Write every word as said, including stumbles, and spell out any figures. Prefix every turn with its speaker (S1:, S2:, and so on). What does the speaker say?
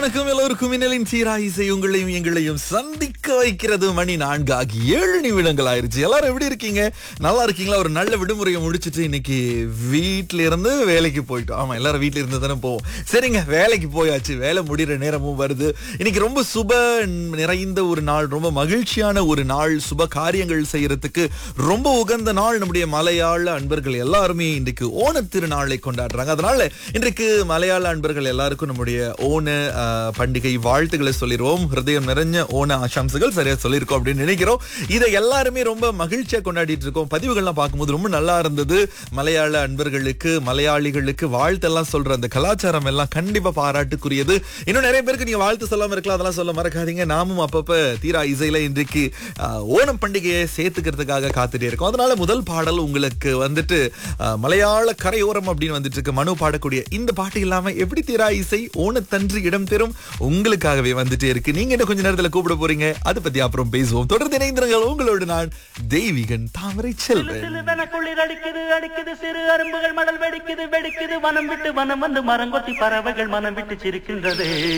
S1: வணக்கம் எல்லோருக்கும். மின்னலின் சீரா இசை உங்களையும் எங்களையும் சந்திக்க வைக்கிறது. மணி நான்கு ஆகி ஏழு நிமிடங்கள் ஆயிருச்சு. எல்லாரும் எப்படி இருக்கீங்க? நல்லா இருக்கீங்களா? ஒரு நல்ல விடுமுறையை முடிச்சிட்டு இன்னைக்கு வீட்ல இருந்து வேலைக்கு போயிட்டோம். ஆமா, எல்லாரும் வீட்ல இருந்து தானே போவோம். சரிங்க, வேலைக்கு போயாச்சு. வேலை முடிகிற நேரமும் வருது. இன்னைக்கு ரொம்ப சுப நிறைந்த ஒரு நாள், ரொம்ப மகிழ்ச்சியான ஒரு நாள், சுப காரியங்கள் செய்யறதுக்கு ரொம்ப உகந்த நாள். நம்முடைய மலையாள அன்பர்கள் எல்லாருமே இன்றைக்கு ஓண திருநாளை கொண்டாடுறாங்க. அதனால இன்றைக்கு மலையாள அன்பர்கள் எல்லாருக்கும் நம்முடைய ஓண அஹ், பண்டிகை வாழ்த்துக்களை சொல்லிடுவோம். ஹிருதயம் நிறைஞ்ச ஓண ஆசாம்சங்கள் சரியா சொல்லியிருக்கோம் அப்படின்னு நினைக்கிறோம். இதை எல்லாருமே ரொம்ப மகிழ்ச்சியா கொண்டாடிட்டு இருக்கோம். பதிவுகள்லாம் பார்க்கும்போது ரொம்ப நல்லா இருந்தது. மலையாள அன்பர்களுக்கு, மலையாளிகளுக்கு வாழ்த்தெல்லாம் சொல்ற அந்த கலாச்சாரம் எல்லாம் கண்டிப்பா பாராட்டுக்குரியது. இன்னும் நிறைய பேருக்கு நீங்க வாழ்த்து சொல்லாம இருக்கலாம், அதெல்லாம் சொல்ல மறக்காதீங்க. நாமும் அப்பப்ப தீரா இசையில இன்றைக்கு அஹ், ஓணம் பண்டிகையை சேர்த்துக்கிறதுக்காக காத்துட்டே இருக்கோம். அதனால முதல் பாடல் உங்களுக்கு வந்துட்டு அஹ், மலையாள கரையோரம் அப்படின்னு வந்துட்டு இருக்கு. மனு பாடக்கூடிய இந்த பாட்டு இல்லாம எப்படி தீரா இசை ஓணத்தன்று இடம்பெறும் உங்களுக்காகவே வந்துட்டே இருக்கு. நீங்க என்ன கொஞ்ச நேரத்துல கூப்பிட போறீங்க, அதை பத்தி அப்புறம் பேசுவோம். தொடர்ந்து இணைந்திருங்கள். உங்களோடு நான் தெய்வீகன் தாமரை செல்வன்.
S2: சிலுவென குளிர் அடிக்குது அடிக்குது, சிறு அரும்புகள் மடல் வெடிக்குது வெடிக்குது, வனம் விட்டு வனம் வந்து மரங்கொத்தி பறவைகள் மனம் விட்டு சிரிக்கின்றது.